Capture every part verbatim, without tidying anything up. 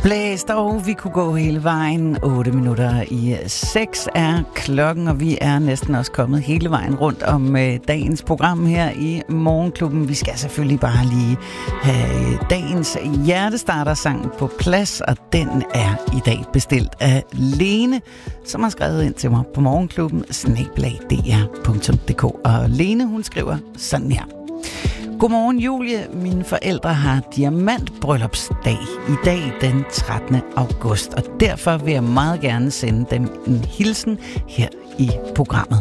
Blæst, og vi kunne gå hele vejen. otte minutter i seks er klokken, og vi er næsten også kommet hele vejen rundt om øh, dagens program her i Morgenklubben. Vi skal selvfølgelig bare lige have dagens hjertestartersang på plads, og den er i dag bestilt af Lene, som har skrevet ind til mig på Morgenklubben snabel-a d r punktum d k. Og Lene, hun skriver sådan her. Godmorgen Julie, mine forældre har diamantbryllupsdag i dag den trettende august, og derfor vil jeg meget gerne sende dem en hilsen her i programmet.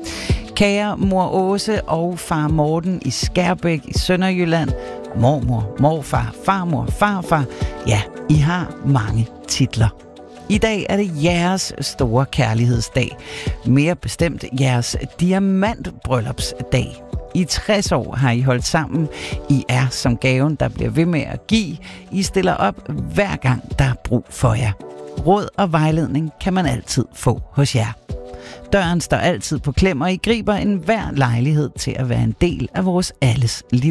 Kære mor Åse og far Morten i Skærbæk i Sønderjylland, mormor, morfar, farmor, farfar, ja, I har mange titler. I dag er det jeres store kærlighedsdag, mere bestemt jeres diamantbryllupsdag. I tres år har I holdt sammen. I er som gaven, der bliver ved med at give. I stiller op hver gang, der er brug for jer. Råd og vejledning kan man altid få hos jer. Døren står altid på klem, og I griber enhver lejlighed til at være en del af vores alles liv.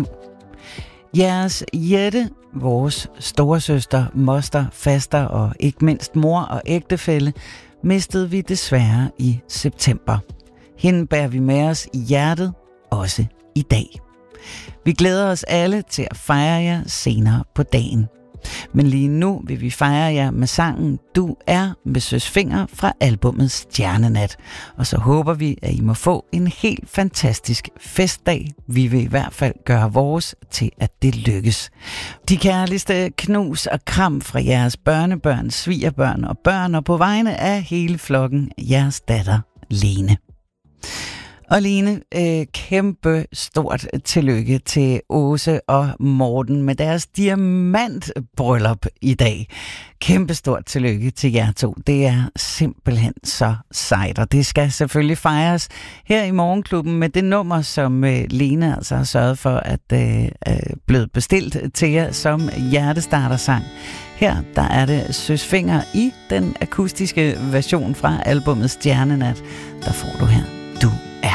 Jeres Jette, vores storesøster, moster, faster og ikke mindst mor og ægtefælle, mistede vi desværre i september. Hende bærer vi med os i hjertet, også i dag. Vi glæder os alle til at fejre jer senere på dagen. Men lige nu vil vi fejre jer med sangen Du er med Søs Fenger fra albumet Stjernenat. Og så håber vi, at I må få en helt fantastisk festdag. Vi vil i hvert fald gøre vores til, at det lykkes. De kærligste knus og kram fra jeres børnebørn, svigerbørn og børn, og på vegne af hele flokken, jeres datter Lene. Og Lene, øh, kæmpe stort tillykke til Åse og Morten med deres diamantbryllup i dag. Kæmpe stort tillykke til jer to. Det er simpelthen så sejt, og det skal selvfølgelig fejres her i Morgenklubben med det nummer, som øh, Lene altså har sørget for at øh, øh, blevet bestilt til jer som hjertestartersang. Her der er det Søs Fenger i den akustiske version fra albumet Stjernenat, der får du her.